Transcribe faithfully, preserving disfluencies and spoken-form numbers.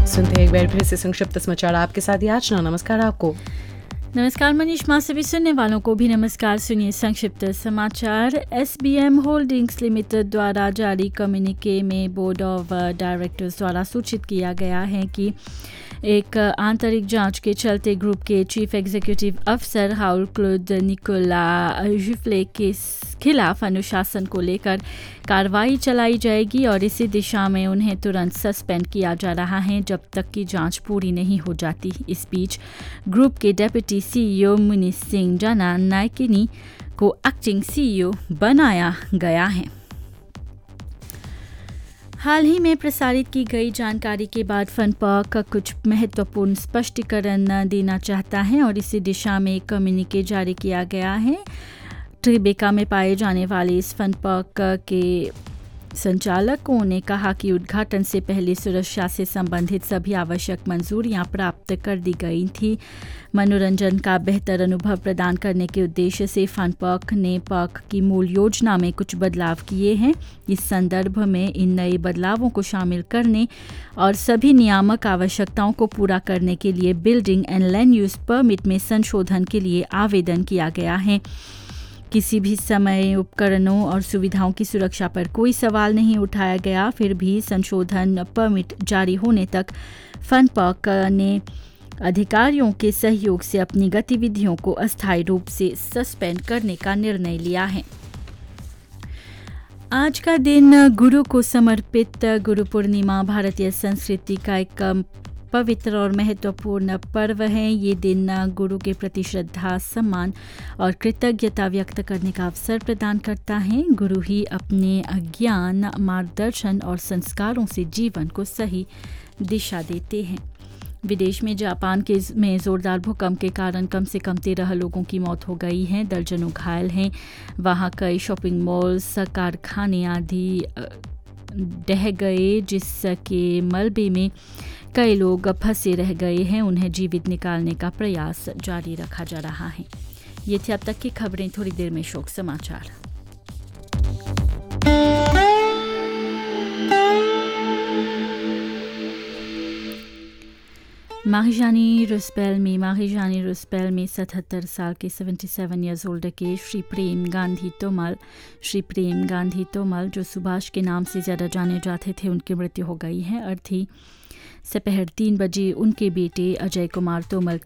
सुनते हैं एक बार फिर से संक्षिप्त समाचार आपके साथ याचना। नमस्कार आपको। नमस्कार मनीष माँ, सभी सुनने वालों को भी नमस्कार। सुनिए संक्षिप्त समाचार। एसबीएम होल्डिंग्स लिमिटेड द्वारा जारी कम्युनिके में बोर्ड ऑफ डायरेक्टर्स द्वारा सूचित किया गया है कि एक आंतरिक जांच के चलते ग्रुप के चीफ एग्जीक्यूटिव अफसर हाउल क्लोद निकोला जुफ्ले के खिलाफ अनुशासन को लेकर कार्रवाई चलाई जाएगी और इसी दिशा में उन्हें तुरंत सस्पेंड किया जा रहा है जब तक कि जांच पूरी नहीं हो जाती। इस बीच ग्रुप के डेप्यूटी सीईओ मुनीष सिंह जाना नायकिनी को एक्टिंग सीईओ बनाया गया है। हाल ही में प्रसारित की गई जानकारी के बाद फनपार्क कुछ महत्वपूर्ण स्पष्टीकरण देना चाहता है और इसी दिशा में एक कम्युनिके जारी किया गया है। ट्रिबेका में पाए जाने वाले इस फनपार्क के संचालकों ने कहा कि उद्घाटन से पहले सुरक्षा से संबंधित सभी आवश्यक मंजूरियां प्राप्त कर दी गई थी। मनोरंजन का बेहतर अनुभव प्रदान करने के उद्देश्य से फन पार्क ने पार्क की मूल योजना में कुछ बदलाव किए हैं। इस संदर्भ में इन नए बदलावों को शामिल करने और सभी नियामक आवश्यकताओं को पूरा करने के लिए building and land use permit में संशोधन के लिए आवेदन किया गया है। किसी भी समय उपकरणों और सुविधाओं की सुरक्षा पर कोई सवाल नहीं उठाया गया। फिर भी संशोधन परमिट जारी होने तक फन पार्क ने अधिकारियों के सहयोग से अपनी गतिविधियों को अस्थायी रूप से सस्पेंड करने का निर्णय लिया है। आज का दिन गुरु को समर्पित गुरु पूर्णिमा भारतीय संस्कृति का एक पवित्र और महत्वपूर्ण पर्व है। ये दिन गुरु के प्रति श्रद्धा, सम्मान और कृतज्ञता व्यक्त करने का अवसर प्रदान करता है। गुरु ही अपने ज्ञान, मार्गदर्शन और संस्कारों से जीवन को सही दिशा देते हैं। विदेश में जापान के में जोरदार भूकंप के कारण कम से कम तेरह लोगों की मौत हो गई है, दर्जनों घायल हैं। वहाँ कई शॉपिंग मॉल्स, कारखाने आदि ढह गए, जिसके मलबे में कई लोग फंसे रह गए हैं। उन्हें जीवित निकालने का प्रयास जारी रखा जा रहा है। ये थी अब तक की खबरें। थोड़ी देर में शोक समाचार। माहिजानी रुस्पेल में माहिजानी रुस्पेल में सतहत्तर साल के सतहत्तर ईयर्स ओल्ड के श्री प्रेम गांधी तोमल श्री प्रेम गांधी तोमल जो सुभाष के नाम से ज़्यादा जाने जाते थे, उनकी मृत्यु हो गई है। अर्थी दोपहर तीन बजे उनके बेटे अजय कुमार तोमल